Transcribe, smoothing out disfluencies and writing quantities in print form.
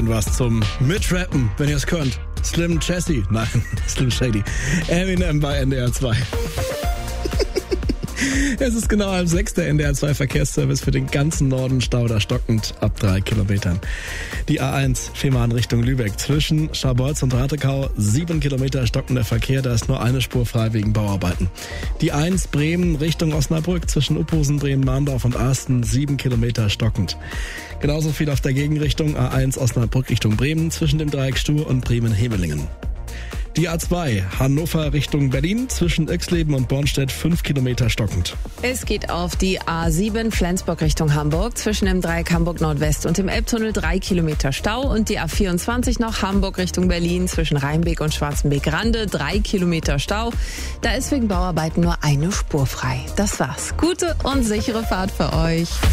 schön was zum Mitrappen, wenn ihr es könnt. Slim Chessy, nein, Slim Shady. Eminem bei NDR 2. Es ist genau 5:30, der NDR 2 Verkehrsservice für den ganzen Norden Stauder stockend ab 3 Kilometern. Die A1 Fehmarn Richtung Lübeck zwischen Scharbeutz und Ratekau 7 Kilometer stockender Verkehr, da ist nur eine Spur frei wegen Bauarbeiten. Die 1 Bremen Richtung Osnabrück zwischen Uphusen, Bremen-Mahndorf und Asten 7 Kilometer stockend. Genauso viel auf der Gegenrichtung A1 Osnabrück Richtung Bremen zwischen dem Dreieck Stur und Bremen-Hemelingen. Die A2 Hannover Richtung Berlin zwischen Oexleben und Bornstedt 5 Kilometer stockend. Es geht auf die A7 Flensburg Richtung Hamburg zwischen dem Dreieck Hamburg Nordwest und dem Elbtunnel 3 Kilometer Stau und die A24 noch Hamburg Richtung Berlin zwischen Rheinbeek und Schwarzenbeek-Rande 3 Kilometer Stau. Da ist wegen Bauarbeiten nur eine Spur frei. Das war's. Gute und sichere Fahrt für euch.